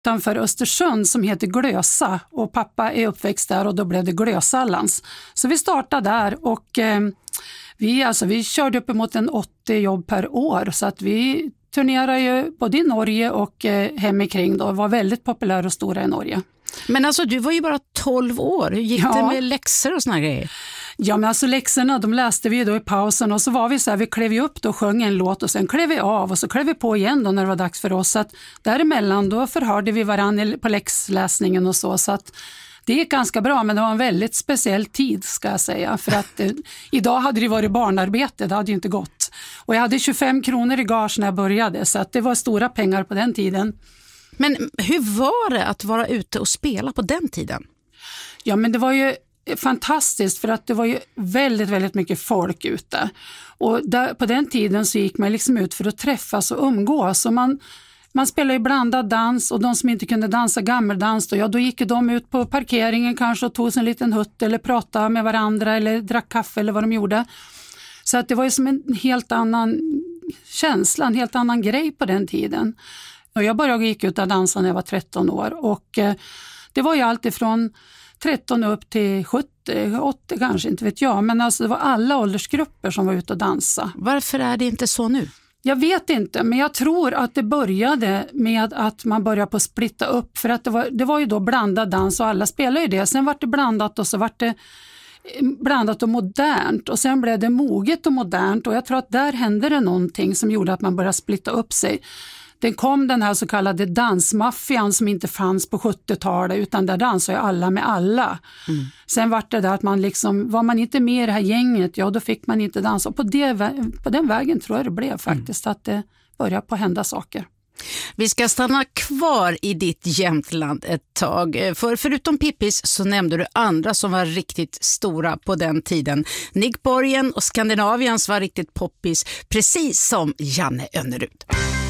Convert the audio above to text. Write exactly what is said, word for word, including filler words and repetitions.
utanför Östersund som heter Glösa, och pappa är uppväxt där och då blev det Glösallans. Så vi startade där och eh, vi, alltså, vi körde upp emot en åttio jobb per år, så att vi turnerade ju både i Norge och eh, hemikring då, var väldigt populära och stora i Norge. Men alltså du var ju bara tolv år, hur gick ja. det med läxor och såna grejer? Ja, men alltså läxorna, de läste vi då i pausen och så var vi så här, vi klev ju upp då och sjöng en låt och sen klev vi av och så klev vi på igen då när det var dags för oss. Så att däremellan då förhörde vi varandra på läxläsningen och så, så att det gick ganska bra, men det var en väldigt speciell tid ska jag säga, för att eh, idag hade det varit barnarbete, det hade ju inte gått. Och jag hade tjugofem kronor i gage när jag började, så att det var stora pengar på den tiden. Men hur var det att vara ute och spela på den tiden? Ja, men det var ju fantastiskt, för att det var ju väldigt, väldigt mycket folk ute. Och där, på den tiden så gick man liksom ut för att träffas och umgås. Och man, man spelade ju blandad dans, och de som inte kunde dansa gammeldans, då, ja, då gick de ut på parkeringen kanske och tog sig en liten hutt eller pratade med varandra eller drack kaffe eller vad de gjorde. Så att det var ju som en helt annan känsla, en helt annan grej på den tiden. Och jag började gick ut och dansa när jag var tretton år, och eh, det var ju allt ifrån tretton upp till sjuttio, åttio kanske, inte vet jag. Men alltså det var alla åldersgrupper som var ute och dansa. Varför är det inte så nu? Jag vet inte, men jag tror att det började med att man började på att splitta upp. För att det var, det var ju då blandad dans och alla spelade ju det. Sen var det blandat och så var det blandat och modernt. Och sen blev det moget och modernt. Och jag tror att där hände det någonting som gjorde att man började splitta upp sig. Det kom den här så kallade dansmaffian som inte fanns på sjuttiotalet, utan där dansade ju alla med alla. Mm. Sen var det där att man liksom, var man inte med i det här gänget, ja då fick man inte dansa. Och på, det, på den vägen tror jag det blev faktiskt mm. att det började på hända saker. Vi ska stanna kvar i ditt Jämtland ett tag. För förutom Pippis så nämnde du andra som var riktigt stora på den tiden. Nick Borgen och Skandinaviens var riktigt poppis, precis som Janne Önnerud.